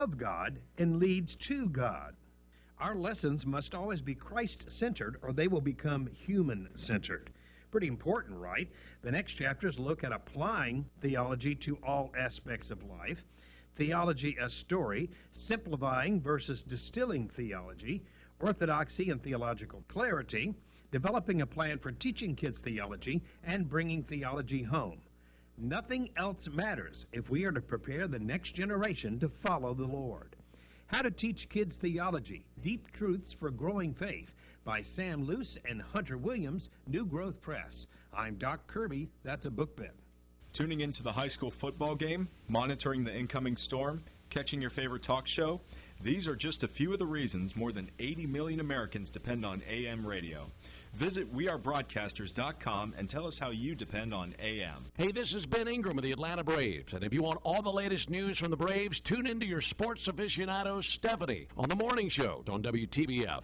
of God and leads to God. Our lessons must always be Christ-centered or they will become human-centered. Pretty important, right? The next chapters look at applying theology to all aspects of life, theology as story, simplifying versus distilling theology, orthodoxy and theological clarity, developing a plan for teaching kids theology, and bringing theology home. Nothing else matters if we are to prepare the next generation to follow the Lord. How to Teach Kids Theology, Deep Truths for Growing Faith by Sam Luce and Hunter Williams, New Growth Press. I'm Doc Kirby. That's a book bit. Tuning into the high school football game, monitoring the incoming storm, catching your favorite talk show, these are just a few of the reasons more than 80 million Americans depend on AM radio. Visit wearebroadcasters.com and tell us how you depend on AM. Hey, this is Ben Ingram of the Atlanta Braves, and if you want all the latest news from the Braves, tune into your sports aficionado, Stephanie, on The Morning Show on WTBF.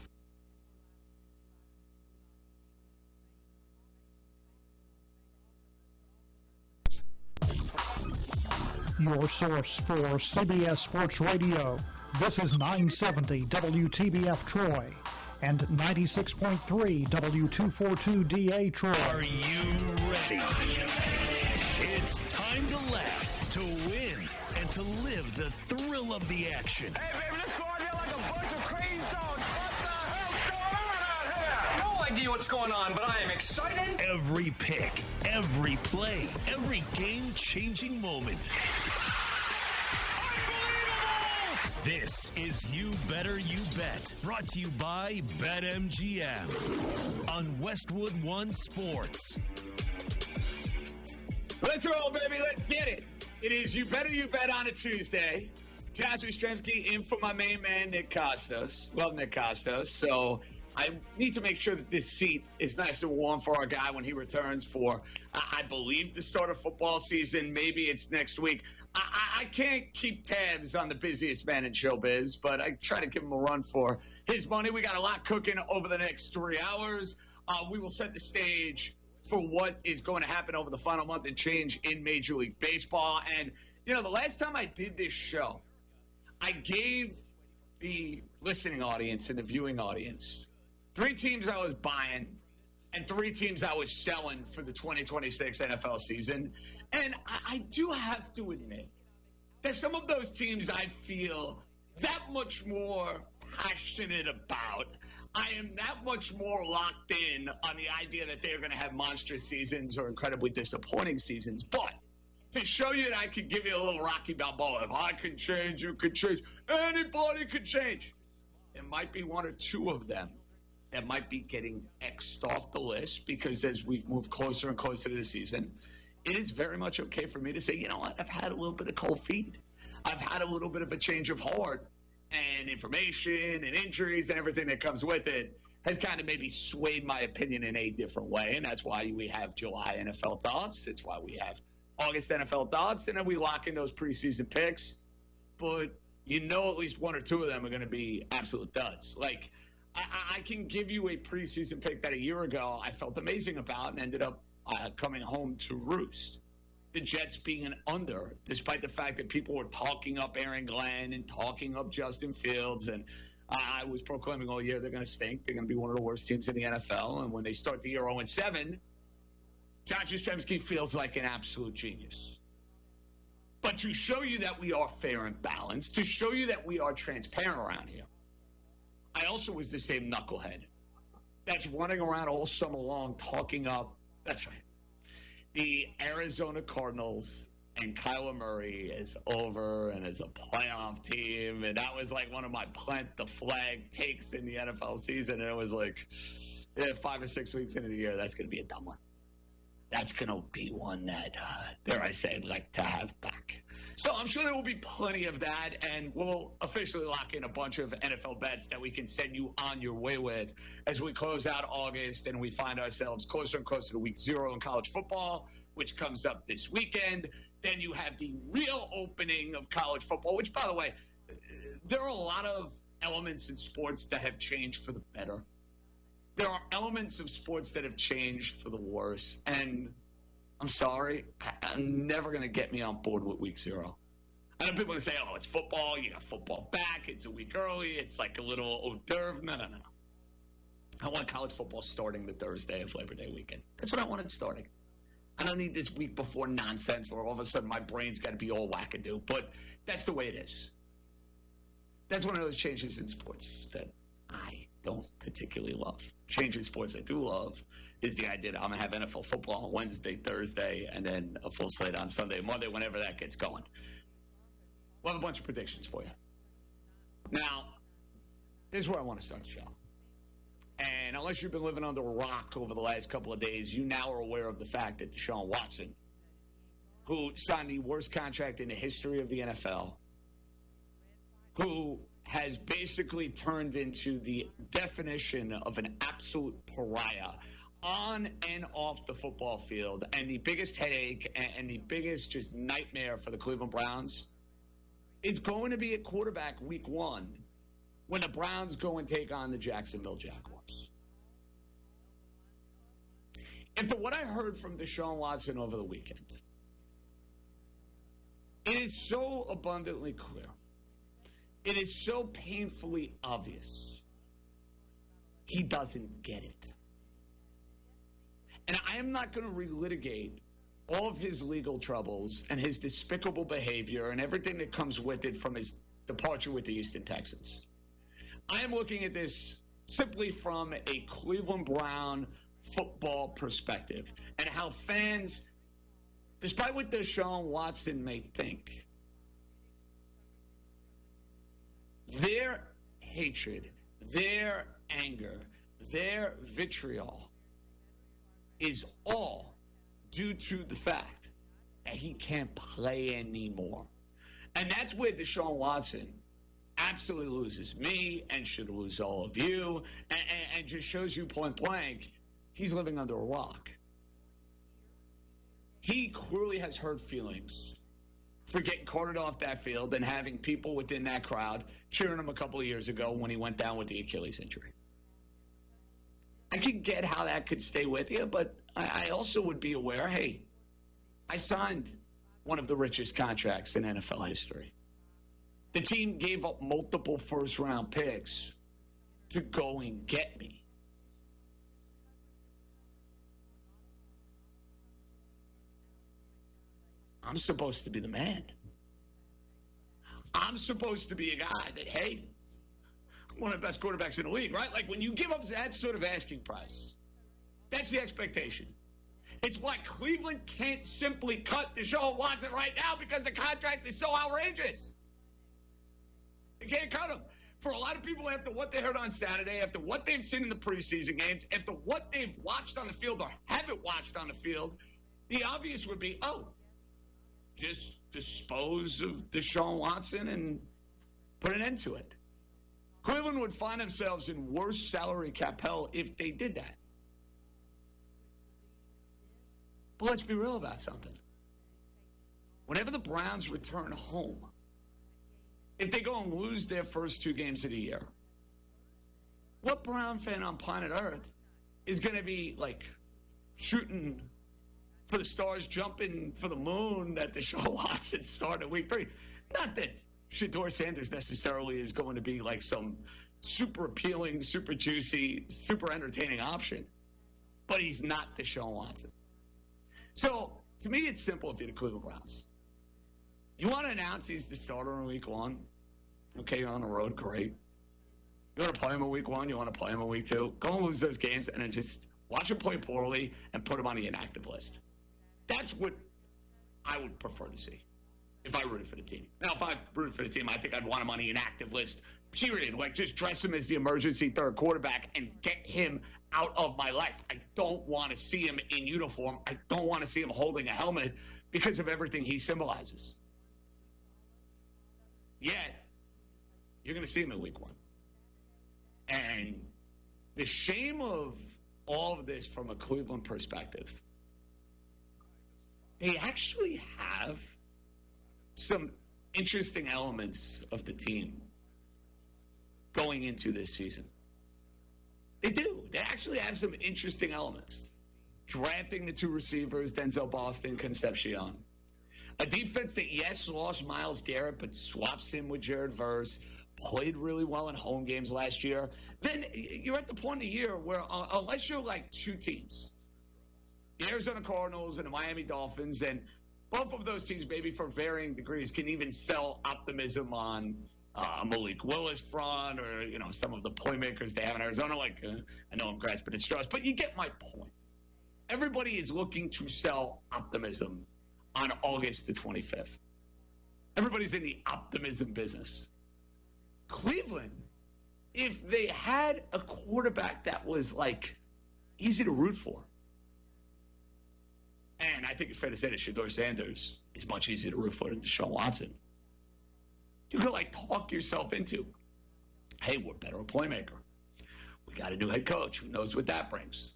Your source for CBS Sports Radio. This is 970 WTBF Troy and 96.3 W242DA Troy. Are you ready? It's time to laugh, to win, and to live the thrill of the action. Hey, baby, let's go out there like a bunch of crazy dogs. What the hell's going on out here? No idea what's going on, but I am excited. Every pick, every play, every game-changing moment. This is You Better You Bet, brought to you by BetMGM on Westwood One Sports. Let's roll, baby. Let's get it. It is You Better You Bet on a Tuesday. Josh Ostremski in for my main man, Nick Costos. Love Nick Costos. So I need to make sure that this seat is nice and warm for our guy when he returns for, I believe, the start of football season. Maybe it's next week. I can't keep tabs on the busiest man in showbiz, but I try to give him a run for his money. We got a lot cooking over the next 3 hours. We will set the stage for what is going to happen over the final month and change in Major League Baseball. And, you know, the last time I did this show, I gave the listening audience and the viewing audience 3 teams I was buying and 3 teams I was selling for the 2026 NFL season. And I do have to admit that some of those teams I feel that much more passionate about. I am that much more locked in on the idea that they're going to have monstrous seasons or incredibly disappointing seasons. But to show you that I could give you a little Rocky Balboa, if I could change, you could change. Anybody could change. There might be 1 or 2 of them that might be getting X'd off the list because as we've moved closer and closer to the season, it is very much okay for me to say, you know what, I've had a little bit of cold feet. I've had a little bit of a change of heart, and information and injuries and everything that comes with it has kind of maybe swayed my opinion in a different way. And that's why we have July NFL thoughts. It's why we have August NFL thoughts. And then we lock in those preseason picks. But you know at least 1 or 2 of them are going to be absolute duds. Like, I can give you a preseason pick that a year ago I felt amazing about and ended up coming home to roost. The Jets being an under, despite the fact that people were talking up Aaron Glenn and talking up Justin Fields. And I was proclaiming all year they're going to stink. They're going to be one of the worst teams in the NFL. And when they start the year 0-7, Josh Ostremski feels like an absolute genius. But to show you that we are fair and balanced, to show you that we are transparent around here, I also was the same knucklehead that's running around all summer long talking up, that's right, the Arizona Cardinals and Kyler Murray is over and as a playoff team. And that was like one of my plant the flag takes in the NFL season. And it was like 5 or 6 weeks into the year, that's going to be a dumb one. That's going to be one that, dare I say, I'd like to have back. So I'm sure there will be plenty of that, and we'll officially lock in a bunch of NFL bets that we can send you on your way with as we close out August and we find ourselves closer and closer to week 0 in college football, which comes up this weekend. Then you have the real opening of college football, which, by the way, there are a lot of elements in sports that have changed for the better. There are elements of sports that have changed for the worse, and I'm sorry, I'm never going to get me on board with week 0. I know people are going to say, oh, it's football. You got football back. It's a week early. It's like a little hors d'oeuvre. No. I want college football starting the Thursday of Labor Day weekend. That's what I wanted starting. I don't need this week before nonsense where all of a sudden my brain's got to be all wackadoo. But that's the way it is. That's one of those changes in sports that I don't particularly love. Change in sports I do love is the idea that I'm going to have NFL football on Wednesday, Thursday, and then a full slate on Sunday, Monday, whenever that gets going. We'll have a bunch of predictions for you. Now, this is where I want to start the show. And unless you've been living under a rock over the last couple of days, you now are aware of the fact that Deshaun Watson, who signed the worst contract in the history of the NFL, who has basically turned into the definition of an absolute pariah on and off the football field, and the biggest headache and the biggest just nightmare for the Cleveland Browns is going to be at quarterback week 1 when the Browns go and take on the Jacksonville Jaguars. After what I heard from Deshaun Watson over the weekend, it is so abundantly clear. It is so painfully obvious. He doesn't get it. And I am not going to relitigate all of his legal troubles and his despicable behavior and everything that comes with it from his departure with the Houston Texans. I am looking at this simply from a Cleveland Brown football perspective and how fans, despite what Deshaun Watson may think, their hatred, their anger, their vitriol is all due to the fact that he can't play anymore. And that's where Deshaun Watson absolutely loses me and should lose all of you and just shows you point blank he's living under a rock. He clearly has hurt feelings for getting carted off that field and having people within that crowd cheering him a couple of years ago when he went down with the Achilles injury. I could get how that could stay with you, but I also would be aware, hey, I signed one of the richest contracts in NFL history. The team gave up multiple first-round picks to go and get me. I'm supposed to be the man. I'm supposed to be a guy that, hey, one of the best quarterbacks in the league, right? Like when you give up that sort of asking price, that's the expectation. It's why Cleveland can't simply cut Deshaun Watson right now because the contract is so outrageous. They can't cut him. For a lot of people, after what they heard on Saturday, after what they've seen in the preseason games, after what they've watched on the field or haven't watched on the field, the obvious would be, oh, just dispose of Deshaun Watson and put an end to it. Cleveland would find themselves in worse salary cap hell if they did that. But let's be real about something. Whenever the Browns return home, if they go and lose their first 2 games of the year, what Brown fan on planet Earth is going to be like shooting for the stars, jumping for the moon that Deshaun Watson started week 3? Not that Shedeur Sanders necessarily is going to be like some super appealing, super juicy, super entertaining option, but he's not Deshaun Watson. So, to me, it's simple if you're the Cleveland Browns. You want to announce he's the starter in week 1? Okay, you're on the road, great. You want to play him in week 1? You want to play him in week 2? Go and lose those games and then just watch him play poorly and put him on the inactive list. That's what I would prefer to see if I rooted for the team. Now, if I rooted for the team, I think I'd want him on the inactive list, period. Like, just dress him as the emergency third quarterback and get him out of my life. I don't want to see him in uniform. I don't want to see him holding a helmet because of everything he symbolizes. Yet, you're going to see him in week 1. And the shame of all of this from a Cleveland perspective, they actually have some interesting elements of the team going into this season. They do. They actually have some interesting elements. Drafting the 2 receivers, Denzel Boston, Concepcion. A defense that, yes, lost Myles Garrett, but swaps him with Jared Verse, played really well in home games last year. Then you're at the point of the year where, unless you're like two teams, the Arizona Cardinals and the Miami Dolphins, and both of those teams, maybe for varying degrees, can even sell optimism on Malik Willis front or, some of the playmakers they have in Arizona. I know I'm grasping at straws, but you get my point. Everybody is looking to sell optimism on August the 25th. Everybody's in the optimism business. Cleveland, if they had a quarterback that was, easy to root for, and I think it's fair to say that Shedeur Sanders is much easier to root for than Deshaun Watson, you could, talk yourself into, hey, we're better a playmaker. We got a new head coach. Who knows what that brings?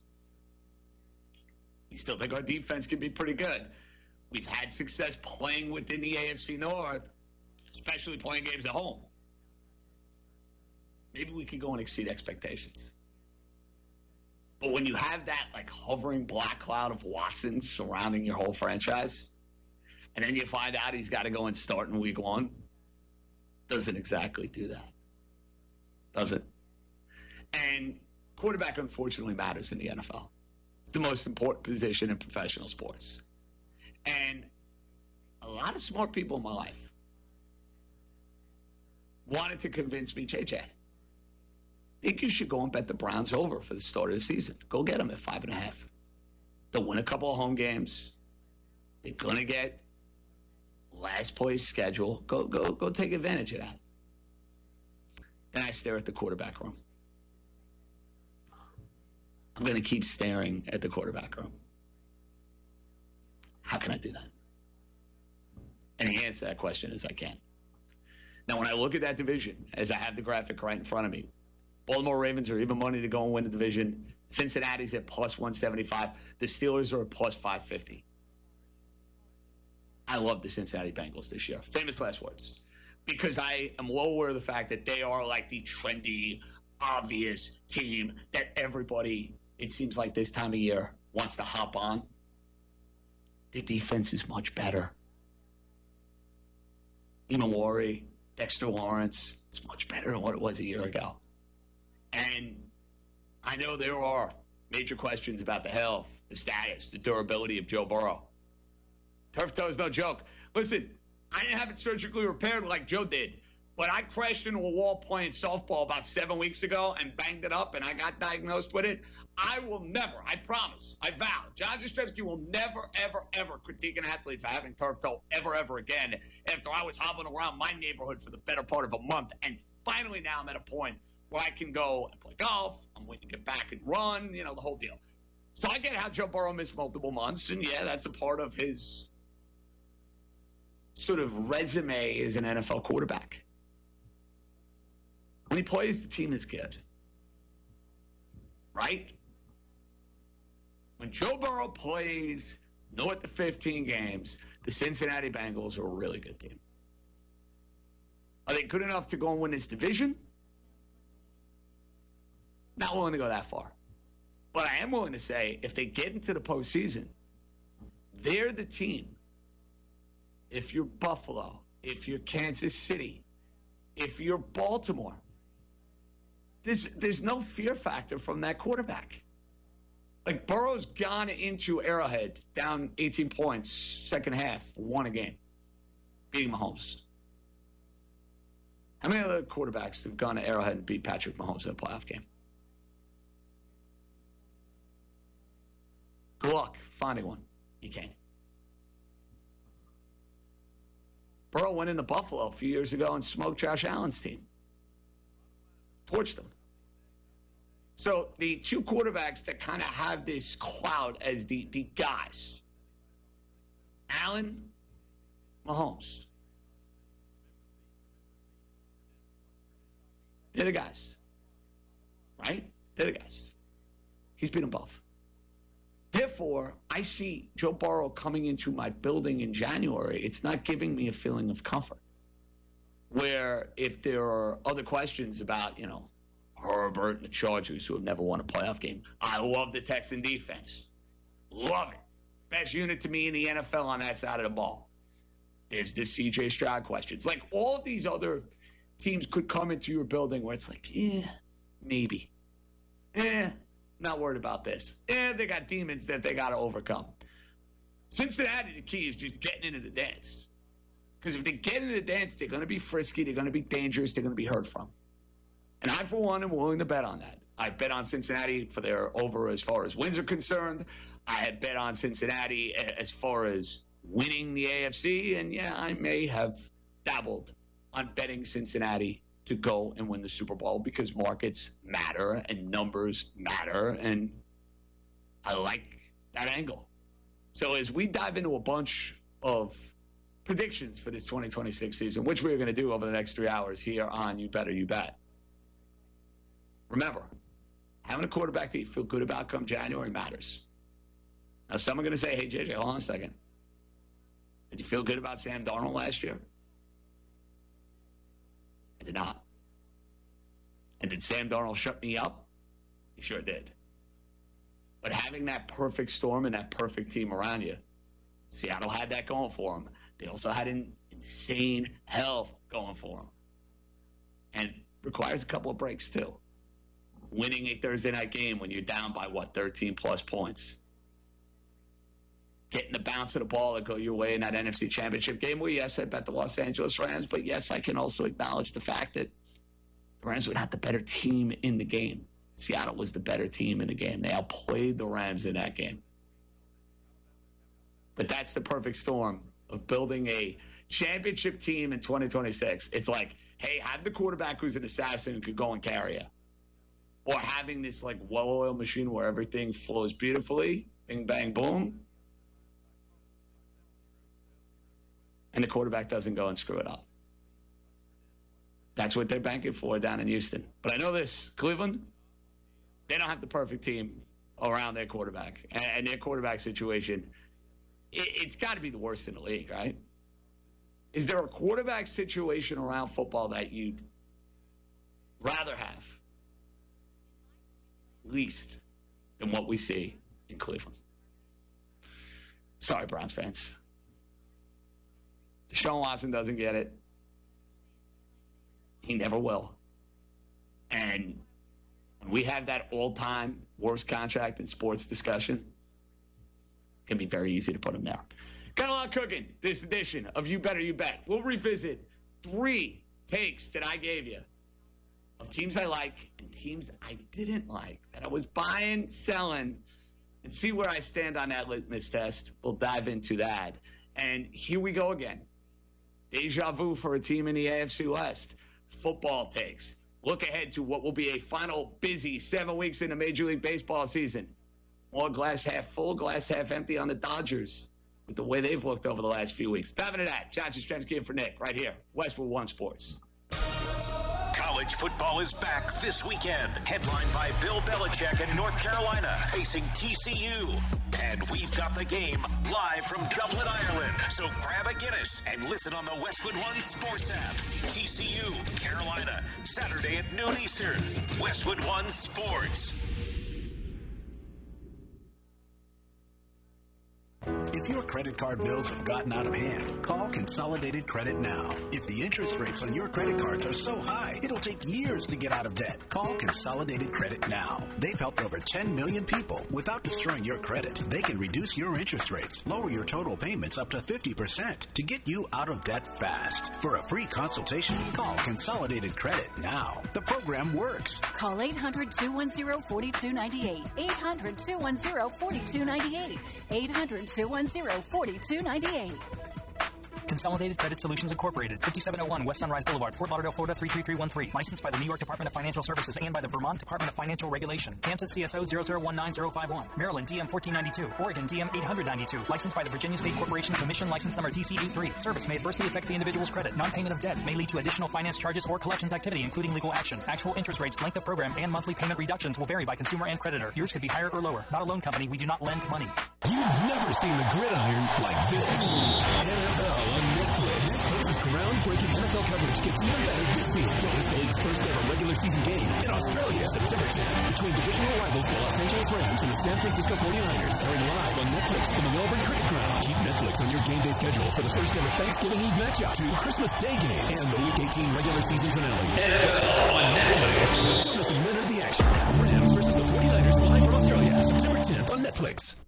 We still think our defense can be pretty good. We've had success playing within the AFC North, especially playing games at home. Maybe we could go and exceed expectations. But when you have that, hovering black cloud of Watson surrounding your whole franchise, and then you find out he's got to go and start in week 1, doesn't exactly do that. Does it? And quarterback, unfortunately, matters in the NFL. It's the most important position in professional sports. And a lot of smart people in my life wanted to convince me, JJ, think you should go and bet the Browns over for the start of the season. Go get them at 5.5. They'll win a couple of home games. They're going to get last place schedule. Go take advantage of that. Then I stare at the quarterback room. I'm going to keep staring at the quarterback room. How can I do that? And the answer to that question is I can't. Now, when I look at that division, as I have the graphic right in front of me, Baltimore Ravens are even money to go and win the division. Cincinnati's at plus 175. The Steelers are at plus 550. I love the Cincinnati Bengals this year. Famous last words. Because I am well aware of the fact that they are the trendy, obvious team that everybody, it seems like this time of year, wants to hop on. The defense is much better. Imamori, Dexter Lawrence, it's much better than what it was a year ago. And I know there are major questions about the health, the status, the durability of Joe Burrow. Turf toe is no joke. Listen, I didn't have it surgically repaired like Joe did, but I crashed into a wall playing softball about 7 weeks ago and banged it up, and I got diagnosed with it. I will never, I promise, I vow, John Jastrzemski will never, ever, ever critique an athlete for having turf toe ever, ever again after I was hobbling around my neighborhood for the better part of a month. And finally now I'm at a point where I can go and play golf. I'm waiting to get back and run, the whole deal. So I get how Joe Burrow missed multiple months, and yeah, that's a part of his sort of resume as an NFL quarterback. When he plays, the team is good. Right? When Joe Burrow plays, north of 15 games, the Cincinnati Bengals are a really good team. Are they good enough to go and win this division? Not willing to go that far. But I am willing to say, if they get into the postseason, they're the team. If you're Buffalo, if you're Kansas City, if you're Baltimore, there's no fear factor from that quarterback. Burrow's gone into Arrowhead down 18 points, second half, won a game, beating Mahomes. How many other quarterbacks have gone to Arrowhead and beat Patrick Mahomes in a playoff game? Good luck finding one. You can't. Burrow went into Buffalo a few years ago and smoked Josh Allen's team. Torched them. So the two quarterbacks that kind of have this clout as the guys, Allen, Mahomes, they're the guys. Right? They're the guys. He's beat them both. Therefore, I see Joe Burrow coming into my building in January. It's not giving me a feeling of comfort. Where if there are other questions about, Herbert and the Chargers who have never won a playoff game, I love the Texan defense. Love it. Best unit to me in the NFL on that side of the ball. There's the C.J. Stroud questions. Like, all of these other teams could come into your building where it's like, maybe. Not worried about this. They got demons that they got to overcome. Cincinnati, the key is just getting into the dance. Because if they get into the dance, they're going to be frisky, they're going to be dangerous, they're going to be heard from. And I, for one, am willing to bet on that. I bet on Cincinnati for their over as far as wins are concerned. I had bet on Cincinnati as far as winning the AFC. And, I may have dabbled on betting Cincinnati to go and win the Super Bowl because markets matter and numbers matter. And I like that angle. So as we dive into a bunch of predictions for this 2026 season, which we're going to do over the next 3 hours here on You Better You Bet. Remember, having a quarterback that you feel good about come January matters. Now, some are going to say, hey, JJ, hold on a second. Did you feel good about Sam Darnold last year? I did not. And did Sam Darnold shut me up? He sure did. But having that perfect storm and that perfect team around you, Seattle had that going for them. They also had an insane health going for them. And it requires a couple of breaks, too. Winning a Thursday night game when you're down by, 13-plus points. Getting the bounce of the ball that go your way in that NFC Championship game where, yes, I bet the Los Angeles Rams, but, yes, I can also acknowledge the fact that the Rams were not the better team in the game. Seattle was the better team in the game. They outplayed the Rams in that game. But that's the perfect storm of building a championship team in 2026. It's like, hey, have the quarterback who's an assassin who could go and carry you. Or having this, well-oiled machine where everything flows beautifully, bing, bang, boom, and the quarterback doesn't go and screw it up. That's what they're banking for down in Houston. But I know this, Cleveland, they don't have the perfect team around their quarterback. And their quarterback situation, it's got to be the worst in the league, right? Is there a quarterback situation around football that you'd rather have, least, than what we see in Cleveland? Sorry, Browns fans. Deshaun Watson doesn't get it. He never will. And when we have that all-time worst contract in sports discussion, it can be very easy to put him there. Got a lot cooking this edition of You Better You Bet. We'll revisit 3 takes that I gave you of teams I like and teams I didn't like, that I was buying, selling, and see where I stand on that litmus test. We'll dive into that. And here we go again. Deja vu for a team in the AFC West. Football takes. Look ahead to what will be a final busy 7 weeks in the Major League Baseball season. More glass half full, glass half empty on the Dodgers with the way they've looked over the last few weeks. Dive into that. John Jastrzemski in for Nick right here. Westwood One Sports. College football is back this weekend. Headlined by Bill Belichick and North Carolina facing TCU. And we've got the game live from Dublin, Ireland. So grab a Guinness and listen on the Westwood One Sports app. TCU, Carolina, Saturday at noon Eastern. Westwood One Sports. If your credit card bills have gotten out of hand, call Consolidated Credit now. If the interest rates on your credit cards are so high, it'll take years to get out of debt. Call Consolidated Credit now. They've helped over 10 million people without destroying your credit. They can reduce your interest rates, lower your total payments up to 50% to get you out of debt fast. For a free consultation, call Consolidated Credit now. The program works. Call 800-210-4298. 800-210-4298. 800-210-4298. Consolidated Credit Solutions Incorporated, 5701 West Sunrise Boulevard, Fort Lauderdale, Florida 33313. Licensed by the New York Department of Financial Services and by the Vermont Department of Financial Regulation. Kansas CSO 0019051. Maryland DM 1492. Oregon DM 892. Licensed by the Virginia State Corporation Commission license number TC83. Service may adversely affect the individual's credit. Non-payment of debts may lead to additional finance charges or collections activity, including legal action. Actual interest rates, length of program, and monthly payment reductions will vary by consumer and creditor. Yours could be higher or lower. Not a loan company. We do not lend money. You've never seen the gridiron like this. NFL on Netflix. This is great. Groundbreaking NFL coverage gets even better this season. Don't miss the league's first ever regular season game in Australia, September 10th, between divisional rivals the Los Angeles Rams and the San Francisco 49ers. Airing live on Netflix from the Melbourne Cricket Ground. Keep Netflix on your game day schedule for the first ever Thanksgiving Eve matchup, 2 Christmas Day games, and the Week 18 regular season finale. NFL on Netflix. Don't miss a minute of the action. Rams versus the 49ers live from Australia, September 10th on Netflix.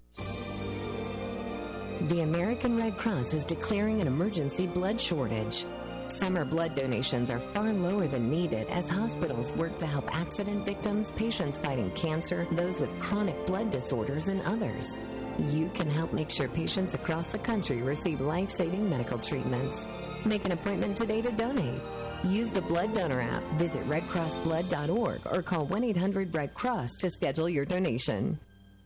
The American Red Cross is declaring an emergency blood shortage. Summer blood donations are far lower than needed as hospitals work to help accident victims, patients fighting cancer, those with chronic blood disorders, and others. You can help make sure patients across the country receive life-saving medical treatments. Make an appointment today to donate. Use the Blood Donor app, visit redcrossblood.org, or call 1-800-RED-CROSS to schedule your donation.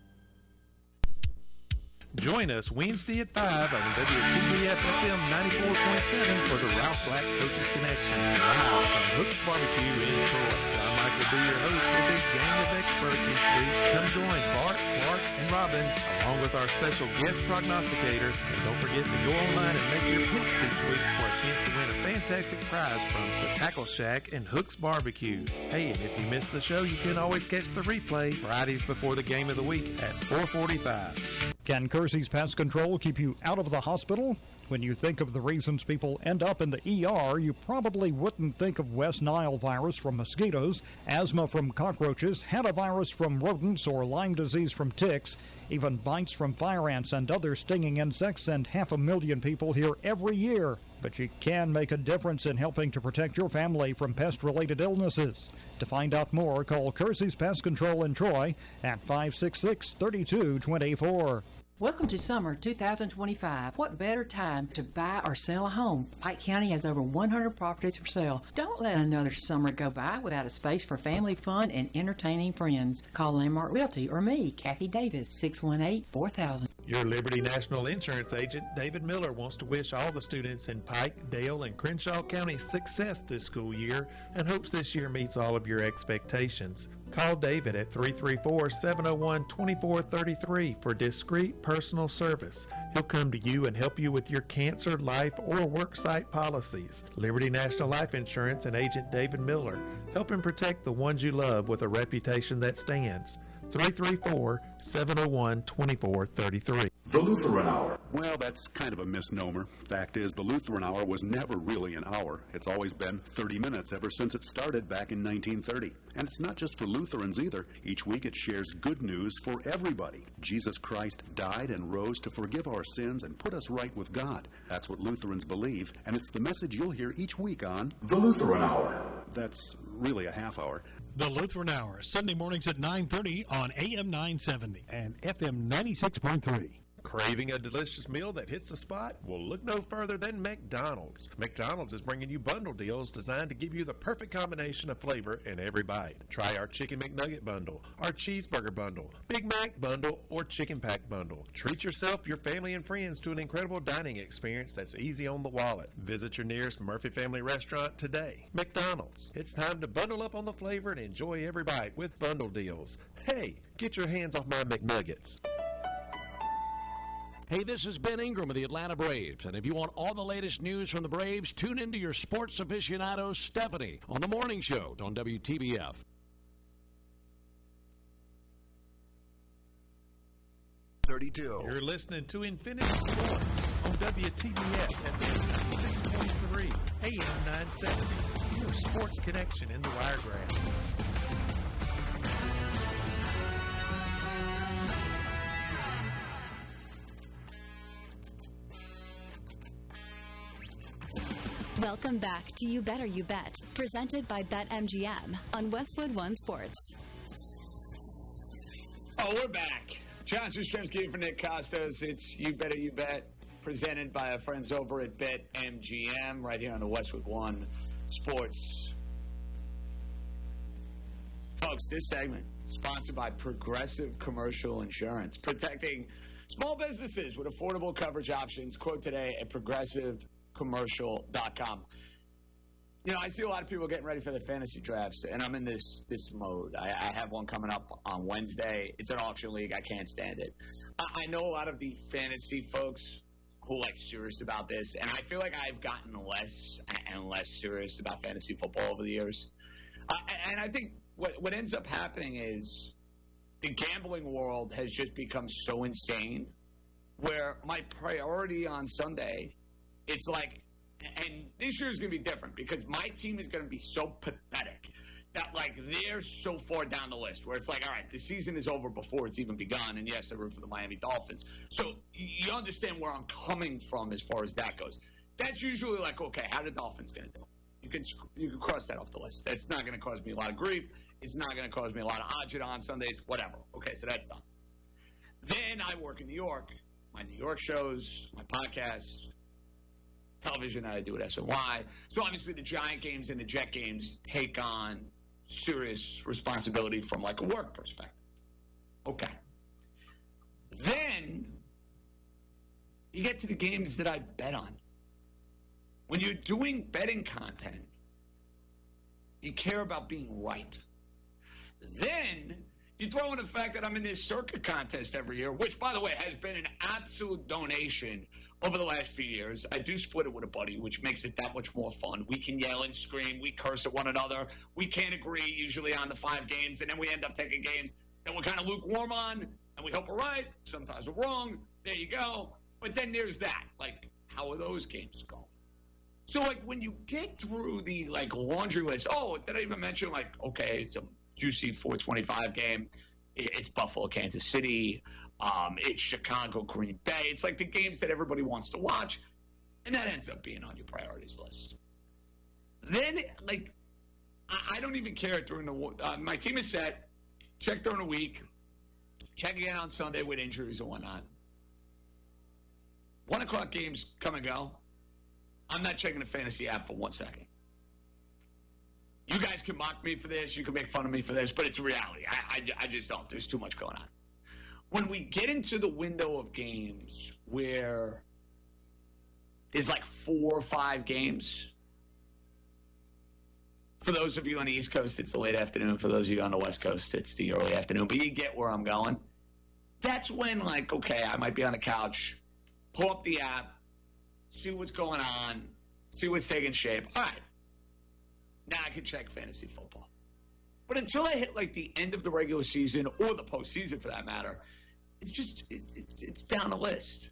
Join us Wednesday at 5 on WTBF FM 94.7 for the Ralph Black Coaches Connection, live from Hook's Barbecue in Troy. John Mike will be your host with his gang of experts each week. Come join Bart, Clark, and Robin, along with our special guest prognosticator. And don't forget to go online and make your picks each week for a chance to win a fantastic prize from the Tackle Shack and Hook's Barbecue. Hey, and if you missed the show, you can always catch the replay Fridays before the game of the week at 4:45. Can Kersey's Pest Control keep you out of the hospital? When you think of the reasons people end up in the ER, you probably wouldn't think of West Nile virus from mosquitoes, asthma from cockroaches, hantavirus from rodents, or Lyme disease from ticks. Even bites from fire ants and other stinging insects send 500,000 people here every year. But you can make a difference in helping to protect your family from pest-related illnesses. To find out more, call Kersey's Pest Control in Troy at 566-3224. Welcome to summer 2025. What better time to buy or sell a home? Pike County has over 100 properties for sale. Don't let another summer go by without a space for family fun and entertaining friends. Call Landmark Realty or me, Kathy Davis, 618-4000. Your Liberty National Insurance agent, David Miller, wants to wish all the students in Pike, Dale, and Crenshaw counties success this school year and hopes this year meets all of your expectations. Call David at 334-701-2433 for discreet personal service. He'll come to you and help you with your cancer, life, or worksite policies. Liberty National Life Insurance and agent David Miller, helping protect the ones you love with a reputation that stands. 334-701-2433. The Lutheran Hour. Well, that's kind of a misnomer. Fact is, the Lutheran Hour was never really an hour. It's always been 30 minutes ever since it started back in 1930. And it's not just for Lutherans either. Each week it shares good news for everybody. Jesus Christ died and rose to forgive our sins and put us right with God. That's what Lutherans believe, and it's the message you'll hear each week on The Lutheran Hour. That's really a half hour. The Lutheran Hour, Sunday mornings at 9:30 on AM 970 and FM 96.3. Craving a delicious meal that hits the spot? Well, look no further than McDonald's. McDonald's is bringing you bundle deals designed to give you the perfect combination of flavor in every bite. Try our Chicken McNugget bundle, our Cheeseburger bundle, Big Mac bundle, or Chicken Pack bundle. Treat yourself, your family, and friends to an incredible dining experience that's easy on the wallet. Visit your nearest Murphy Family Restaurant today. McDonald's. It's time to bundle up on the flavor and enjoy every bite with bundle deals. Hey, get your hands off my McNuggets. Hey, this is Ben Ingram of the Atlanta Braves, and if you want all the latest news from the Braves, tune into your sports aficionado, Stephanie, on The Morning Show on WTBF. You're listening to Infinity Sports on WTBF at 96.3 AM 970. Your sports connection in the Wiregrass. Welcome back to You Better You Bet, presented by BetMGM on Westwood One Sports. Oh, we're back. John Jastrzemski for Nick Costos. It's You Better You Bet, presented by our friends over at BetMGM, right here on the Westwood One Sports. Folks, this segment sponsored by Progressive Commercial Insurance, protecting small businesses with affordable coverage options. Quote today at progressivecommercial.com. You know, I see a lot of people getting ready for the fantasy drafts, and I'm in this mode. I have one coming up on Wednesday. It's an auction league. I can't stand it. I know a lot of the fantasy folks who serious about this, and I feel like I've gotten less and less serious about fantasy football over the years. And I think what ends up happening is the gambling world has just become so insane where my priority on Sunday, it's like, and this year is going to be different because my team is going to be so pathetic that, they're so far down the list where it's all right, the season is over before it's even begun. And yes, I root for the Miami Dolphins. So you understand where I'm coming from as far as that goes. That's usually okay, how the Dolphins going to do? You can cross that off the list. That's not going to cause me a lot of grief. It's not going to cause me a lot of agita on Sundays, whatever. Okay, so that's done. Then I work in New York. My New York shows, my podcasts, television that I do at SNY. So obviously the Giant games and the Jet games take on serious responsibility from a work perspective. Okay. Then you get to the games that I bet on. When you're doing betting content, you care about being right. Then you throw in the fact that I'm in this circuit contest every year, which, by the way, has been an absolute donation over the last few years. I do split it with a buddy, which makes it that much more fun. We can yell and scream. We curse at one another. We can't agree usually on the 5 games, and then we end up taking games that we're kind of lukewarm on, and we hope we're right. Sometimes we're wrong. There you go. But then there's that. How are those games going? So, when you get through the, laundry list, did I even mention, okay, it's a juicy 425 game. It's Buffalo, Kansas City. It's Chicago, Green Bay. It's the games that everybody wants to watch. And that ends up being on your priorities list. Then, I don't even care during the my team is set. Check during the week. Check again on Sunday with injuries and whatnot. 1 o'clock games come and go. I'm not checking the fantasy app for 1 second. You guys can mock me for this. You can make fun of me for this, but it's reality. I just don't. There's too much going on. When we get into the window of games where there's 4 or 5 games, for those of you on the East Coast, it's the late afternoon. For those of you on the West Coast, it's the early afternoon. But you get where I'm going. That's when, okay, I might be on the couch, pull up the app, see what's going on, see what's taking shape. All right. Now I can check fantasy football. But until I hit the end of the regular season or the postseason for that matter, it's just, it's down the list.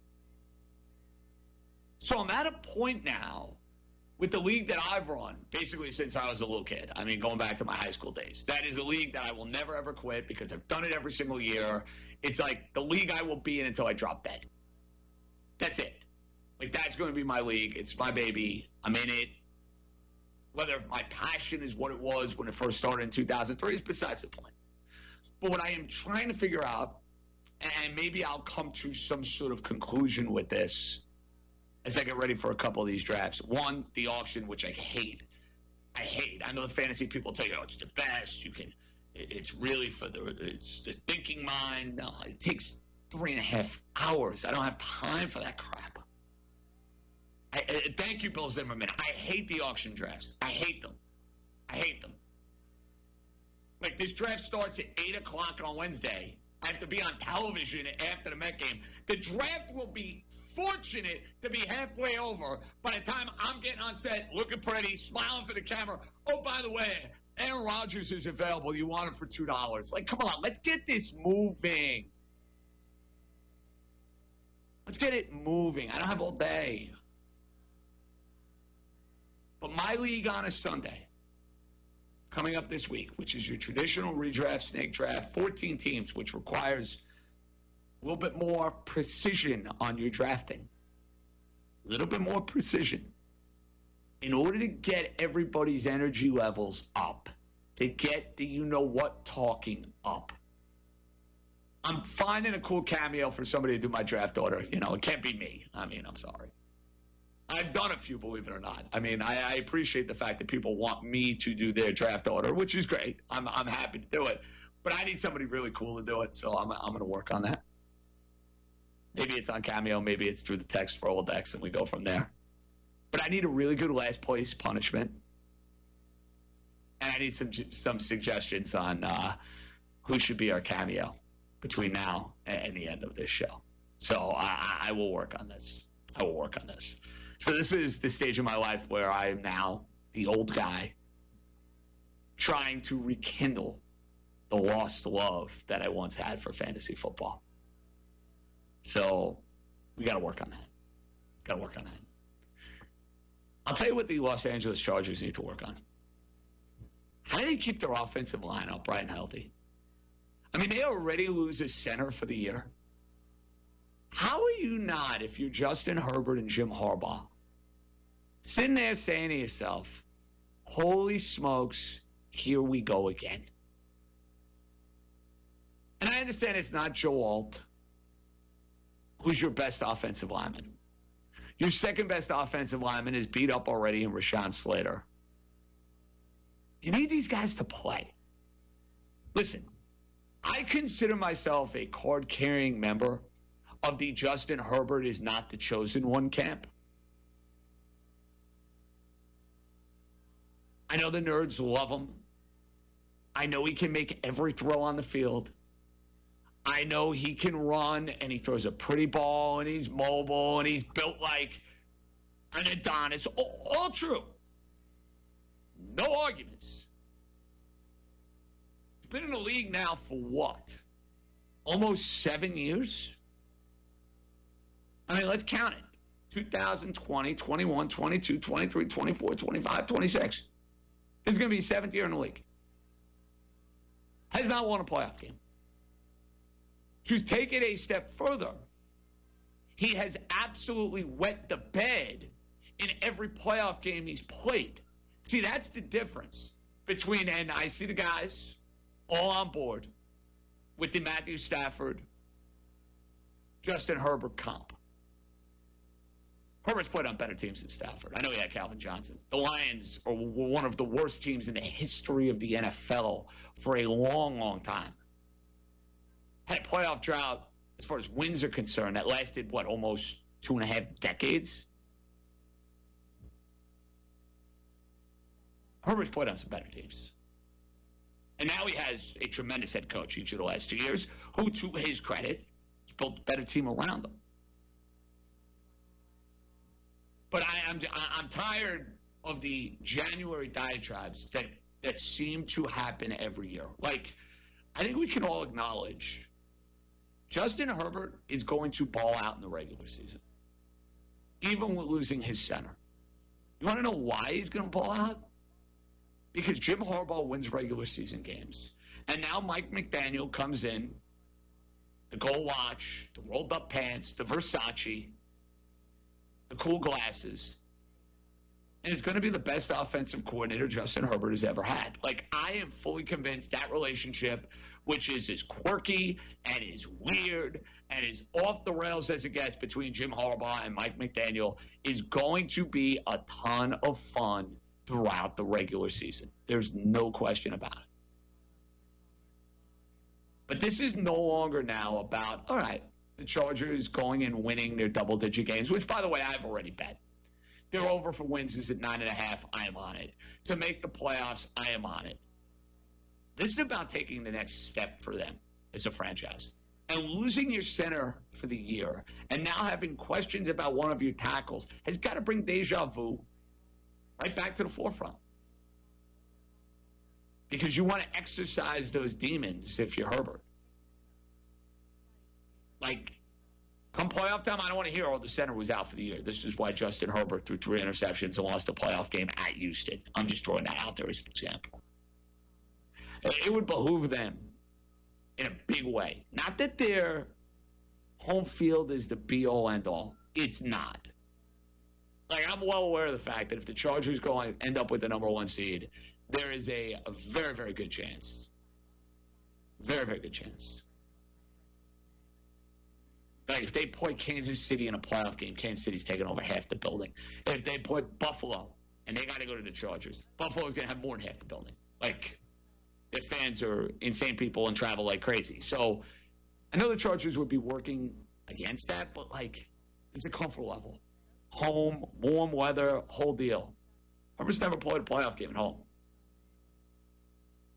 So I'm at a point now with the league that I've run basically since I was a little kid. I mean, going back to my high school days. That is a league that I will never, ever quit because I've done it every single year. It's the league I will be in until I drop dead. That's it. That's going to be my league. It's my baby. I'm in it. Whether my passion is what it was when it first started in 2003 is besides the point. But what I am trying to figure out, and maybe I'll come to some sort of conclusion with this as I get ready for a couple of these drafts. One, the auction, which I hate. I know the fantasy people tell you, it's the best. It's really it's the thinking mind. No, it takes 3.5 hours. I don't have time for that crap. Thank you, Bill Zimmerman. I hate the auction drafts. I hate them. This draft starts at 8 o'clock on Wednesday. I have to be on television after the Met game. The draft will be fortunate to be halfway over by the time I'm getting on set, looking pretty, smiling for the camera. Oh, by the way, Aaron Rodgers is available. You want it for $2. Come on, let's get this moving. Let's get it moving. I don't have all day. But my league on a Sunday, coming up this week, which is your traditional redraft, snake draft, 14 teams, which requires a little bit more precision on your drafting. A little bit more precision. In order to get everybody's energy levels up, to get the you-know-what talking up, I'm finding a cool cameo for somebody to do my draft order. It can't be me. I'm sorry. I've done a few, believe it or not. I appreciate the fact that people want me to do their draft order, which is great. I'm happy to do it. But I need somebody really cool to do it, so I'm going to work on that. Maybe it's on Cameo. Maybe it's through the text for Rolodex, and we go from there. But I need a really good last place punishment. And I need some suggestions on who should be our Cameo between now and the end of this show. So I will work on this. I will work on this. So this is the stage of my life where I am now the old guy trying to rekindle the lost love that I once had for fantasy football. So we got to work on that. Got to work on that. I'll tell you what the Los Angeles Chargers need to work on. How do they keep their offensive line upright and healthy? I mean, they already lose a center for the year. How are you not, if you're Justin Herbert and Jim Harbaugh, sitting there saying to yourself, holy smokes, here we go again? And I understand it's not Joe Alt, who's your best offensive lineman. Your second best offensive lineman is beat up already in Rashawn Slater. You need these guys to play. Listen, I consider myself a card-carrying member of the Justin Herbert is not the chosen one camp. I know the nerds love him. I know he can make every throw on the field. I know he can run, and he throws a pretty ball, and he's mobile, and he's built like an Adonis. All true. No arguments. He's been in the league now for what? Almost 7 years? I mean, let's count it. 2020, 21, 22, 23, 24, 25, 26. This is going to be his 7th year in the league. Has not won a playoff game. To take it a step further, he has absolutely wet the bed in every playoff game he's played. See, that's the difference between, and I see the guys all on board with the Matthew Stafford, Justin Herbert comp. Herbert's played on better teams than Stafford. I know he had Calvin Johnson. The Lions were one of the worst teams in the history of the NFL for a long, long time. Had a playoff drought as far as wins are concerned that lasted, almost 2.5 decades? Herbert's played on some better teams. And now he has a tremendous head coach each of the last 2 years who, to his credit, has built a better team around him. But I'm tired of the January diatribes that seem to happen every year. Like, I think we can all acknowledge Justin Herbert is going to ball out in the regular season, even with losing his center. You want to know why he's going to ball out? Because Jim Harbaugh wins regular season games. And now Mike McDaniel comes in, the gold watch, the rolled up pants, the Versace, the cool glasses, and it's going to be the best offensive coordinator Justin Herbert has ever had. Like, I am fully convinced that relationship, which is as quirky and as weird and as off the rails as it gets between Jim Harbaugh and Mike McDaniel, is going to be a ton of fun throughout the regular season. There's no question about it. But this is no longer now about, all right, the Chargers going and winning their double-digit games, which, by the way, I've already bet. They're over for wins is at 9.5. I am on it. To make the playoffs, I am on it. This is about taking the next step for them as a franchise. And losing your center for the year and now having questions about one of your tackles has got to bring deja vu right back to the forefront. Because you want to exercise those demons if you're Herbert. Like, come playoff time, I don't want to hear, the center was out for the year. This is why Justin Herbert threw 3 interceptions and lost a playoff game at Houston. I'm just throwing that out there as an example. It would behoove them in a big way. Not that their home field is the be-all, end-all. It's not. Like, I'm well aware of the fact that if the Chargers go and end up with the number 1 seed, there is a very, very good chance. Very, very good chance. Like, if they play Kansas City in a playoff game, Kansas City's taking over half the building. If they play Buffalo and they got to go to the Chargers, Buffalo's going to have more than half the building. Like, their fans are insane people and travel like crazy. So I know the Chargers would be working against that, but, like, it's a comfort level. Home, warm weather, whole deal. Herbert's never played a playoff game at home.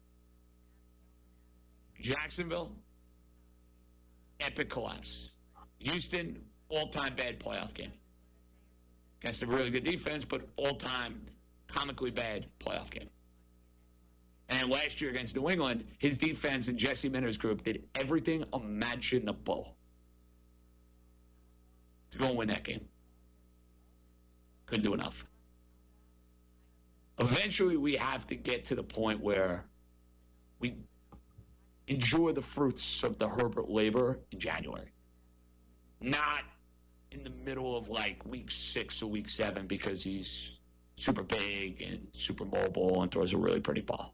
Jacksonville, epic collapse. Houston, all-time bad playoff game. Against a really good defense, but all-time comically bad playoff game. And last year against New England, his defense and Jesse Minter's group did everything imaginable to go and win that game. Couldn't do enough. Eventually, we have to get to the point where we enjoy the fruits of the Herbert labor in January. Not in the middle of like week 6 or week 7 because he's super big and super mobile and throws a really pretty ball.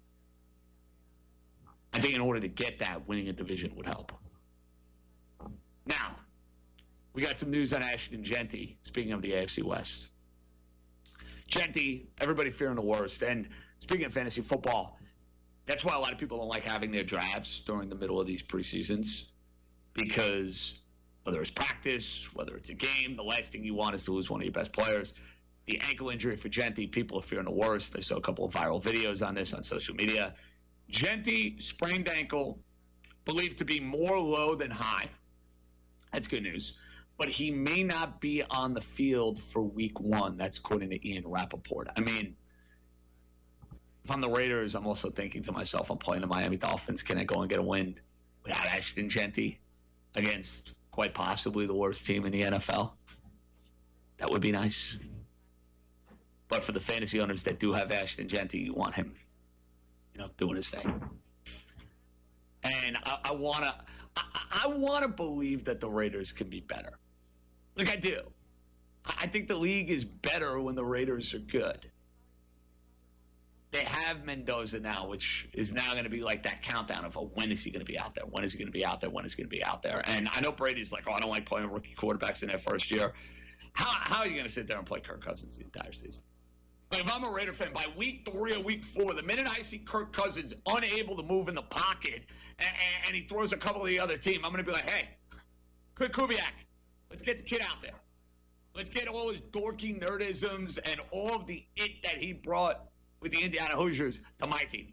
I think in order to get that, winning a division would help. Now, we got some news on Ashton Jeanty, speaking of the AFC West. Jeanty, everybody fearing the worst. And speaking of fantasy football, that's why a lot of people don't like having their drafts during the middle of these preseasons. Because whether it's practice, whether it's a game, the last thing you want is to lose one of your best players. The ankle injury for Jeanty, people are fearing the worst. I saw a couple of viral videos on this on social media. Jeanty, sprained ankle, believed to be more low than high. That's good news. But he may not be on the field for week 1. That's according to Ian Rappaport. I mean, if I'm the Raiders, I'm also thinking to myself, I'm playing the Miami Dolphins. Can I go and get a win without Ashton Jeanty against quite possibly the worst team in the NFL? That would be nice. But for the fantasy owners that do have Ashton Jeanty, you want him, doing his thing. And I want to believe that the Raiders can be better. Like I do. I think the league is better when the Raiders are good. They have Mendoza now, which is now going to be like that countdown of when is he going to be out there? When is he going to be out there? When is he going to be out there? And I know Brady's like, I don't like playing rookie quarterbacks in their first year. How are you going to sit there and play Kirk Cousins the entire season? But if I'm a Raider fan, by week 3 or week 4, the minute I see Kirk Cousins unable to move in the pocket and he throws a couple of the other team, I'm going to be like, hey, quit Kubiak. Let's get the kid out there. Let's get all his dorky nerdisms and all of the it that he brought with the Indiana Hoosiers to my team.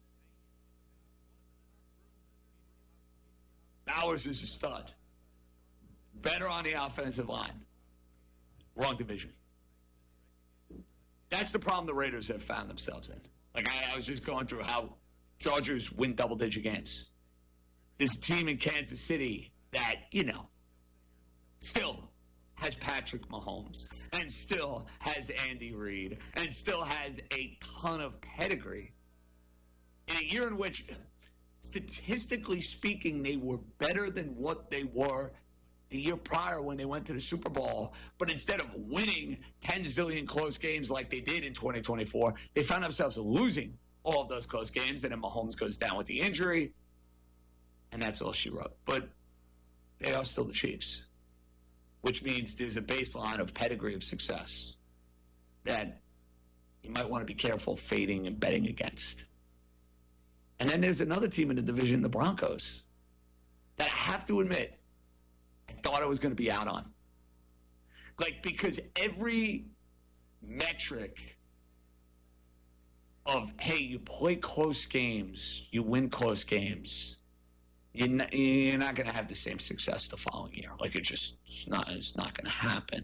Bowers is a stud. Better on the offensive line. Wrong division. That's the problem the Raiders have found themselves in. Like, I was just going through how Chargers win double-digit games. This team in Kansas City that, still has Patrick Mahomes and still has Andy Reid and still has a ton of pedigree. In a year in which, statistically speaking, they were better than what they were the year prior when they went to the Super Bowl, but instead of winning 10 zillion close games like they did in 2024, they found themselves losing all of those close games, and then Mahomes goes down with the injury, and that's all she wrote. But they are still the Chiefs, which means there's a baseline of pedigree of success that you might want to be careful fading and betting against. And then there's another team in the division, the Broncos, that I have to admit, I thought I was going to be out on. Because every metric of, hey, you play close games, you win close games, you're not going to have the same success the following year. It's not going to happen.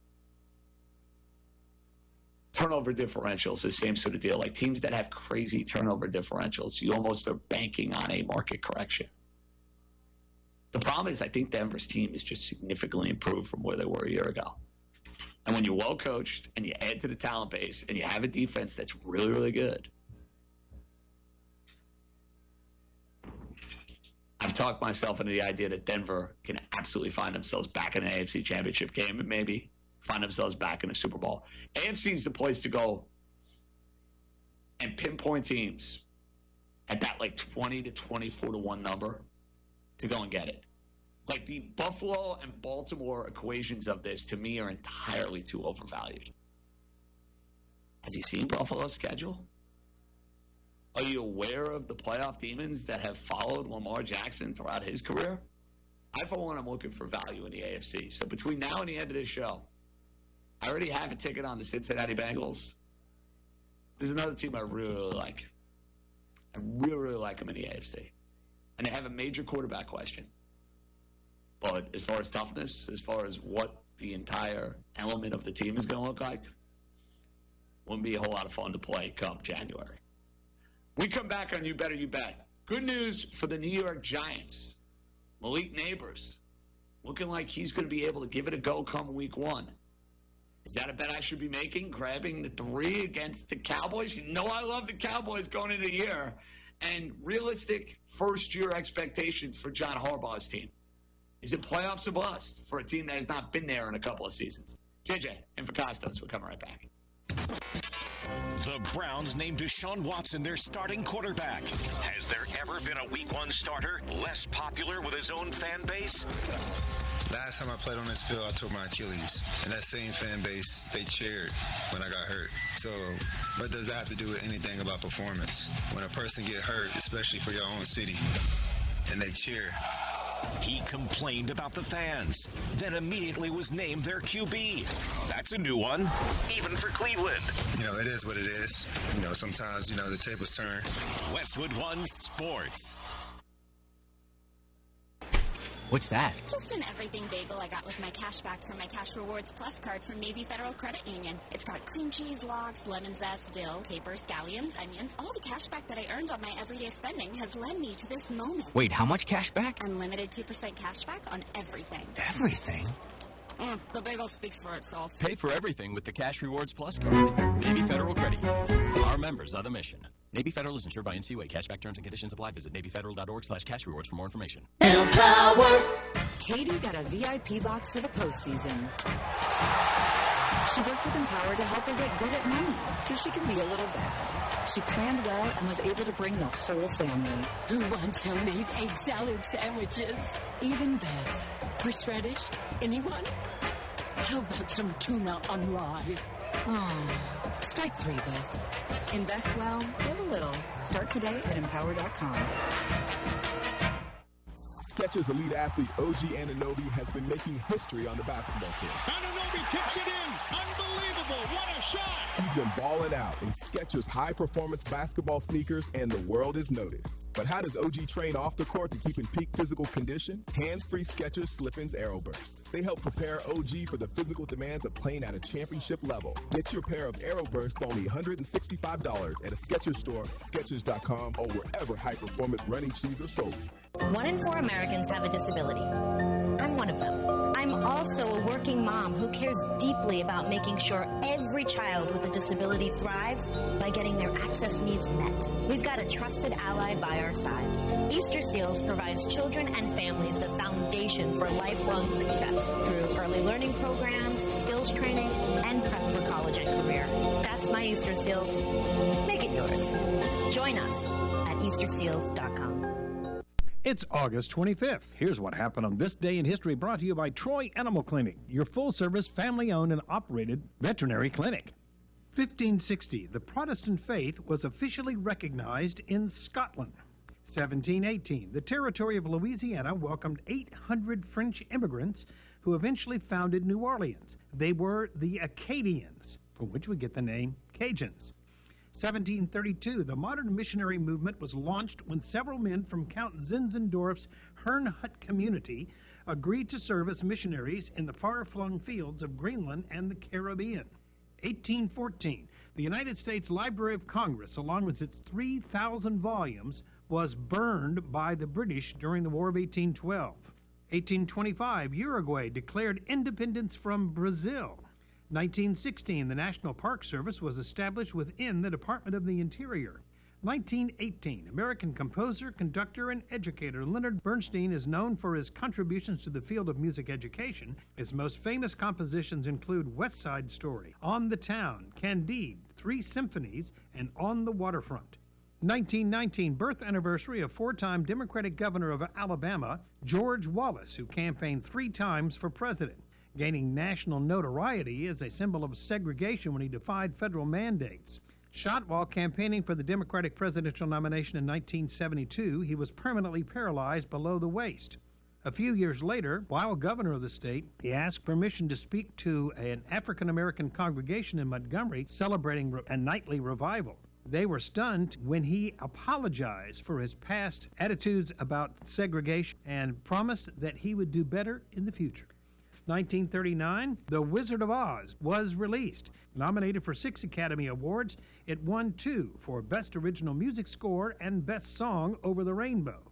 Turnover differentials, the same sort of deal. Like teams that have crazy turnover differentials, you almost are banking on a market correction. The problem is I think Denver's team is just significantly improved from where they were a year ago. And when you're well coached and you add to the talent base and you have a defense that's really, really good, I've talked myself into the idea that Denver can absolutely find themselves back in an AFC championship game and maybe find themselves back in a Super Bowl. AFC is the place to go and pinpoint teams at that 20 to 24 to 1 number to go and get it. Like the Buffalo and Baltimore equations of this, to me, are entirely too overvalued. Have you seen Buffalo's schedule? Are you aware of the playoff demons that have followed Lamar Jackson throughout his career? I, for one, am looking for value in the AFC. So between now and the end of this show, I already have a ticket on the Cincinnati Bengals. There's another team I really, really like. I really, really like them in the AFC. And they have a major quarterback question. But as far as toughness, as far as what the entire element of the team is going to look like, wouldn't be a whole lot of fun to play come January. We come back on You Better You Bet. Good news for the New York Giants. Malik Neighbors looking like he's going to be able to give it a go come week 1. Is that a bet I should be making, grabbing the 3 against the Cowboys? You know I love the Cowboys going into the year. And realistic first-year expectations for John Harbaugh's team. Is it playoffs or bust for a team that has not been there in a couple of seasons? JJ and for Costos, we're coming right back. The Browns named Deshaun Watson their starting quarterback. Has there ever been a Week 1 starter less popular with his own fan base? Last time I played on this field, I tore my Achilles. And that same fan base, they cheered when I got hurt. So what does that have to do with anything about performance? When a person get hurt, especially for your own city, and they cheer. He complained about the fans, then immediately was named their QB. That's a new one, even for Cleveland. You know, it is what it is. You know, sometimes, the tables turn. Westwood One Sports. What's that? Just an everything bagel I got with my cash back from my Cash Rewards Plus card from Navy Federal Credit Union. It's got cream cheese, lox, lemon zest, dill, capers, scallions, onions. All the cash back that I earned on my everyday spending has led me to this moment. Wait, how much cash back? Unlimited 2% cash back on everything. Everything? The bagel speaks for itself. Pay for everything with the Cash Rewards Plus card. Navy Federal Credit Union. Our members are the mission. Navy Federal is insured by NCUA. Cashback terms and conditions apply. Visit NavyFederal.org/cash rewards for more information. Empower! Katie got a VIP box for the postseason. She worked with Empower to help her get good at money so she could be a little bad. She planned well and was able to bring the whole family. Who wants homemade egg salad sandwiches? Even Beth. Horseradish? Anyone? How about some tuna on rye? Oh, strike 3, Beth. Invest well, live a little. Start today at Empower.com. Skechers elite athlete OG Anunoby has been making history on the basketball court. Anunoby tips it in. Unbelievable. What a shot. He's been balling out in Skechers high-performance basketball sneakers, and the world is noticed. But how does OG train off the court to keep in peak physical condition? Hands-free Skechers Slip-ins Aeroburst. They help prepare OG for the physical demands of playing at a championship level. Get your pair of Aeroburst for only $165 at a Skechers store, Skechers.com, or wherever high-performance running shoes are sold. 1 in 4 Americans have a disability. I'm one of them. I'm also a working mom who cares deeply about making sure every child with a disability thrives by getting their access needs met. We've got a trusted ally by our side. Easter Seals provides children and families the foundation for lifelong success through early learning programs, skills training, and prep for college and career. That's my Easter Seals. Make it yours. Join us at EasterSeals.com. It's August 25th. Here's what happened on this day in history, brought to you by Troy Animal Clinic, your full-service, family-owned and operated veterinary clinic. 1560, the Protestant faith was officially recognized in Scotland. 1718, the territory of Louisiana welcomed 800 French immigrants who eventually founded New Orleans. They were the Acadians, from which we get the name Cajuns. 1732, the modern missionary movement was launched when several men from Count Zinzendorf's Herrnhut community agreed to serve as missionaries in the far-flung fields of Greenland and the Caribbean. 1814, the United States Library of Congress, along with its 3,000 volumes, was burned by the British during the War of 1812. 1825, Uruguay declared independence from Brazil. 1916, the National Park Service was established within the Department of the Interior. 1918, American composer, conductor, and educator Leonard Bernstein is known for his contributions to the field of music education. His most famous compositions include West Side Story, On the Town, Candide, 3 Symphonies, and On the Waterfront. 1919, birth anniversary of 4-time Democratic governor of Alabama, George Wallace, who campaigned 3 times for president, gaining national notoriety as a symbol of segregation when he defied federal mandates. Shot while campaigning for the Democratic presidential nomination in 1972, he was permanently paralyzed below the waist. A few years later, while governor of the state, he asked permission to speak to an African-American congregation in Montgomery celebrating a nightly revival. They were stunned when he apologized for his past attitudes about segregation and promised that he would do better in the future. 1939, The Wizard of Oz was released. Nominated for 6 Academy Awards, it won 2 for Best Original Music Score and Best Song Over the Rainbow.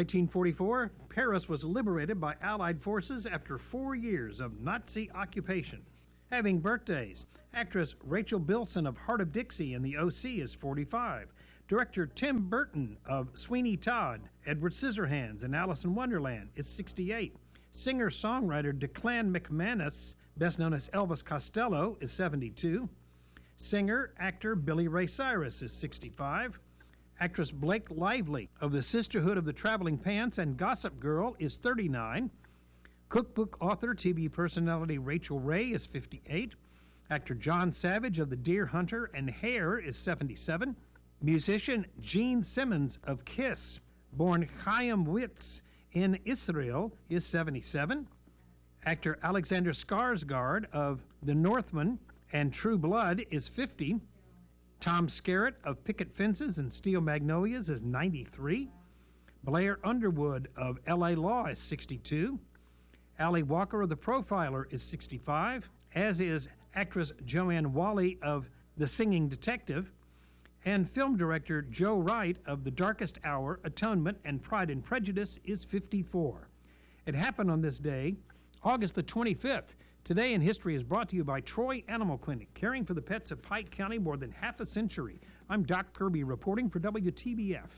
1944, Paris was liberated by Allied forces after 4 years of Nazi occupation. Having birthdays, actress Rachel Bilson of Heart of Dixie and the OC is 45. Director Tim Burton of Sweeney Todd, Edward Scissorhands, and Alice in Wonderland is 68. Singer-songwriter Declan McManus, best known as Elvis Costello, is 72. Singer-actor Billy Ray Cyrus is 65. Actress Blake Lively of the Sisterhood of the Traveling Pants and Gossip Girl is 39. Cookbook author, TV personality Rachel Ray is 58. Actor John Savage of The Deer Hunter and Hair is 77. Musician Gene Simmons of Kiss, born Chaim Witz in Israel, is 77. Actor Alexander Skarsgård of The Northman and True Blood is 50. Tom Skerritt of Picket Fences and Steel Magnolias is 93. Blair Underwood of L.A. Law is 62. Ali Walker of The Profiler is 65, as is actress Joanne Whalley of The Singing Detective, and film director Joe Wright of The Darkest Hour, Atonement, and Pride and Prejudice is 54. It happened on this day, August the 25th. Today in History is brought to you by Troy Animal Clinic, caring for the pets of Pike County more than half a century. I'm Doc Kirby reporting for WTBF.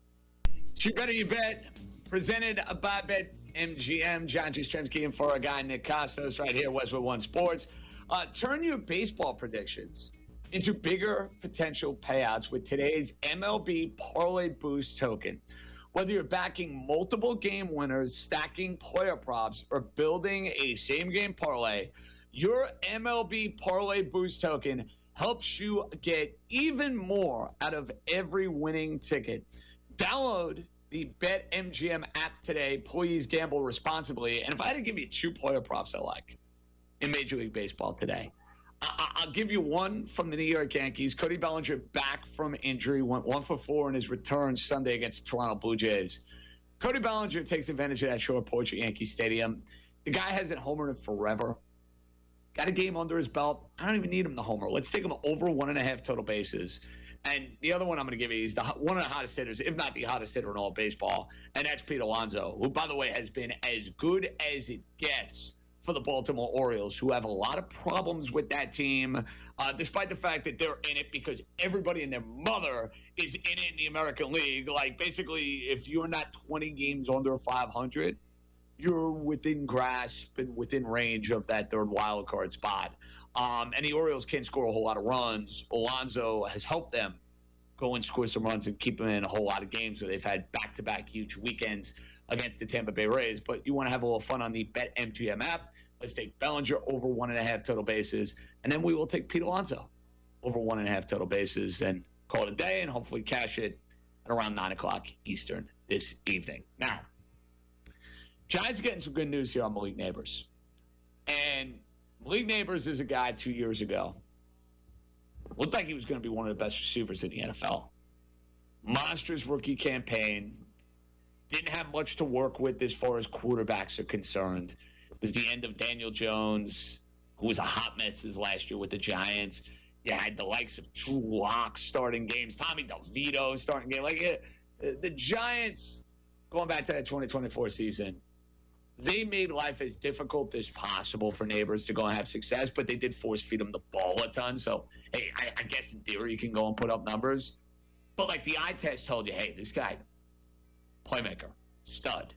You Better You Bet, presented by BetMGM. John Jastrzemski in for our guy Nick Costos right here, Westwood One Sports. Turn your baseball predictions into bigger potential payouts with today's MLB Parlay Boost token. Whether you're backing multiple game winners, stacking player props, or building a same-game parlay, your MLB Parlay Boost token helps you get even more out of every winning ticket. Download the BetMGM app today. Please gamble responsibly. And if I had to give you 2 player props I like in Major League Baseball today, I'll give you one from the New York Yankees. Cody Bellinger back from injury, went 1 for 4 in his return Sunday against the Toronto Blue Jays. Cody Bellinger takes advantage of that short porch at Yankee Stadium. The guy hasn't homered in forever. Got a game under his belt. I don't even need him to homer. Let's take him over 1.5 total bases. And the other one I'm going to give you is one of the hottest hitters, if not the hottest hitter in all of baseball, and that's Pete Alonso, who, by the way, has been as good as it gets for the Baltimore Orioles, who have a lot of problems with that team, despite the fact that they're in it because everybody and their mother is in it in the American League. Like, basically, if you're not 20 games under 500, you're within grasp and within range of that third wild card spot. And the Orioles can't score a whole lot of runs. Alonso has helped them go and score some runs and keep them in a whole lot of games where they've had back-to-back huge weekends against the Tampa Bay Rays. But you want to have a little fun on the BetMGM app. Let's take Bellinger over 1.5 total bases, and then we will take Pete Alonso over 1.5 total bases and call it a day and hopefully cash it at around 9 o'clock Eastern this evening. Now, Giants getting some good news here on Malik Neighbors. And Malik Neighbors is a guy 2 years ago. Looked like he was going to be one of the best receivers in the NFL. Monstrous rookie campaign. Didn't have much to work with as far as quarterbacks are concerned. It was the end of Daniel Jones, who was a hot mess his last year with the Giants. You had the likes of Drew Lock starting games, Tommy DeVito starting game. Like the Giants, going back to that 2024 season, they made life as difficult as possible for Neighbors to go and have success, but they did force feed him the ball a ton. So, hey, I guess in theory you can go and put up numbers. But like the eye test told you, hey, this guy, playmaker, stud.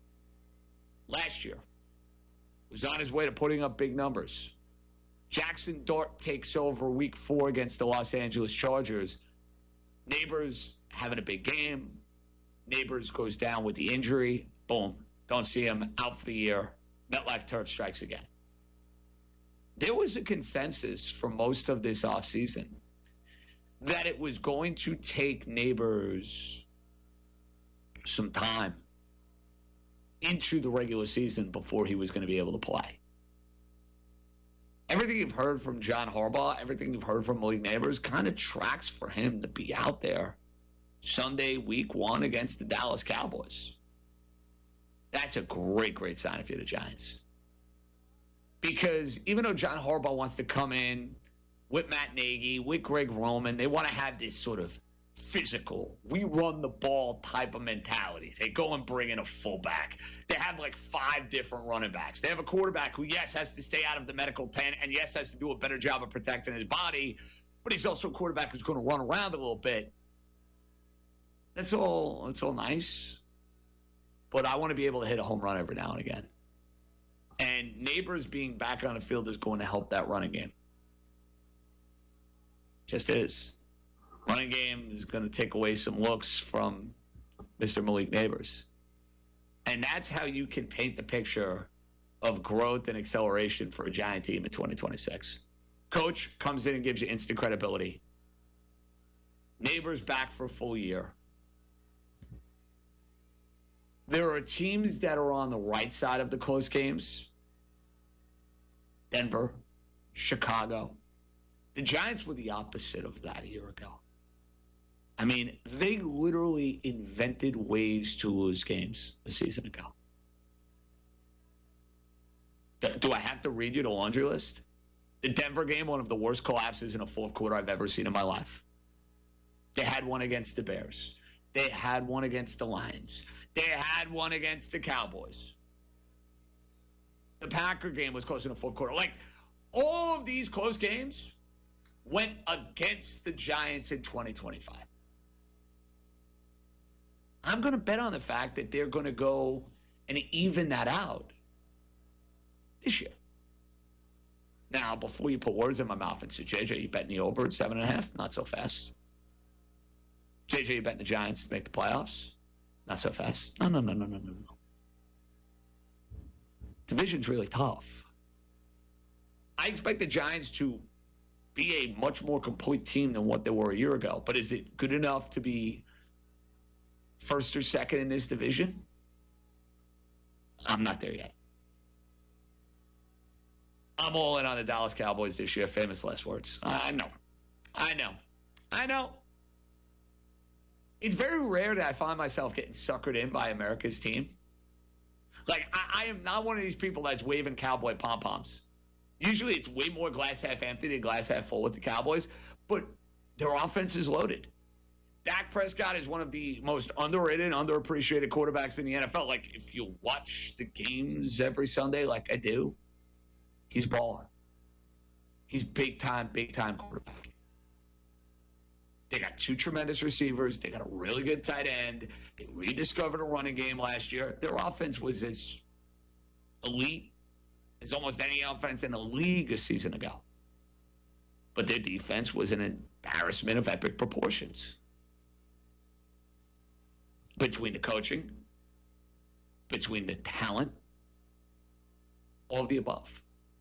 Last year, was on his way to putting up big numbers. Jackson Dart takes over week 4 against the Los Angeles Chargers. Neighbors having a big game. Neighbors goes down with the injury. Boom. Don't see him out for the year. MetLife Turf strikes again. There was a consensus for most of this offseason that it was going to take Neighbors some time into the regular season before he was going to be able to play. everything you've heard from John Harbaugh, everything you've heard from Malik Neighbors kind of tracks for him to be out there Sunday, week 1 against the Dallas Cowboys. That's a great, great sign if you're the Giants. Because even though John Harbaugh wants to come in with Matt Nagy, with Greg Roman, they want to have this sort of physical, we run the ball type of mentality. They go and bring in a fullback. They have like 5 different running backs. They have a quarterback who, yes, has to stay out of the medical tent and, yes, has to do a better job of protecting his body, but he's also a quarterback who's going to run around a little bit. That's all nice. But I want to be able to hit a home run every now and again. And Neighbors being back on the field is going to help that running game. Just is. Running game is going to take away some looks from Mr. Malik Neighbors. And that's how you can paint the picture of growth and acceleration for a Giant team in 2026. Coach comes in and gives you instant credibility. Neighbors back for a full year. There are teams that are on the right side of the close games. Denver, Chicago. The Giants were the opposite of that a year ago. I mean, they literally invented ways to lose games a season ago. Do I have to read you the laundry list? The Denver game, one of the worst collapses in a fourth quarter I've ever seen in my life. They had one against the Bears. They had one against the Lions. They had one against the Cowboys. The Packer game was close in the fourth quarter. Like, all of these close games went against the Giants in 2025. I'm going to bet on the fact that they're going to go and even that out this year. Now, before you put words in my mouth and say, JJ, you betting the over at 7.5? Not so fast. JJ, you betting the Giants to make the playoffs? Not so fast. No. Division's really tough. I expect the Giants to be a much more complete team than what they were a year ago. But is it good enough to be first or second in this division? I'm not there yet. I'm all in on the Dallas Cowboys this year. Famous last words. I know. It's very rare that I find myself getting suckered in by America's team. Like, I am not one of these people that's waving cowboy pom-poms. Usually it's way more glass half empty than glass half full with the Cowboys, but their offense is loaded. Dak Prescott is one of the most underrated, underappreciated quarterbacks in the NFL. Like, if you watch the games every Sunday like I do, he's balling. He's big-time quarterback. They got 2 tremendous receivers. They got a really good tight end. They rediscovered a running game last year. Their offense was as elite as almost any offense in the league a season ago. But their defense was an embarrassment of epic proportions. Between the coaching, between the talent, all of the above.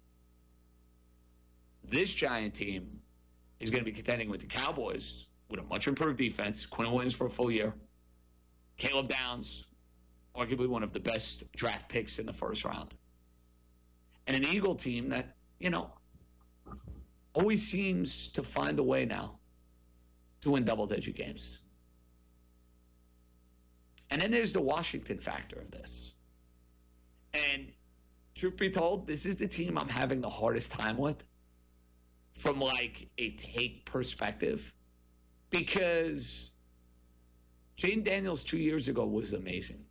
This Giant team is going to be contending with the Cowboys with a much improved defense. Quinn Williams for a full year. Caleb Downs, arguably one of the best draft picks in the first round. And an Eagle team that, always seems to find a way now to win double-digit games. And then there's the Washington factor of this. And truth be told, this is the team I'm having the hardest time with from like a take perspective, because Jayden Daniels 2 years ago was amazing.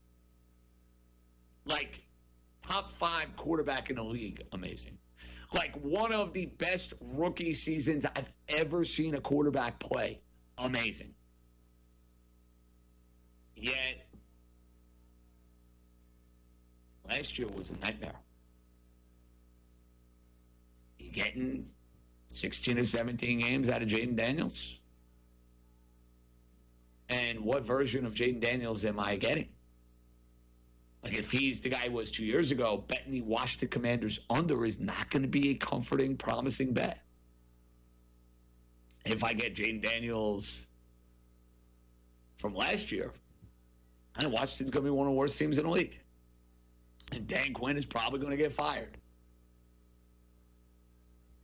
Like top 5 quarterback in the league, amazing. Like one of the best rookie seasons I've ever seen a quarterback play, amazing. Yet last year was a nightmare. You getting 16 or 17 games out of Jayden Daniels? And what version of Jayden Daniels am I getting? Like, if he's the guy he was 2 years ago, betting the Washington Commanders under is not going to be a comforting, promising bet. If I get Jayden Daniels from last year, I think Washington's going to be one of the worst teams in the league. And Dan Quinn is probably going to get fired.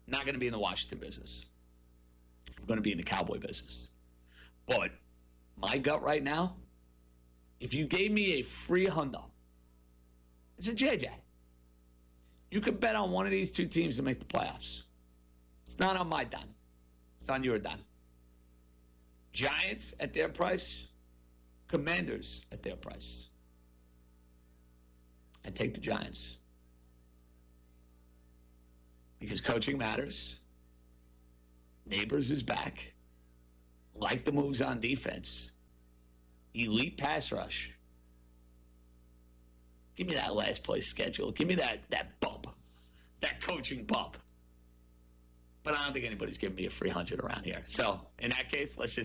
Not going to be in the Washington business. I'm going to be in the Cowboy business. But my gut right now, if you gave me a free hundo, it's a JJ. You could bet on one of these two teams to make the playoffs. It's not on my dime. It's on your dime. Giants at their price, Commanders at their price. I take the Giants. Because coaching matters. Neighbors is back. Like the moves on defense. Elite pass rush. Give me that last place schedule. Give me that bump. That coaching bump. But I don't think anybody's giving me a free 100 around here. So, in that case, let's just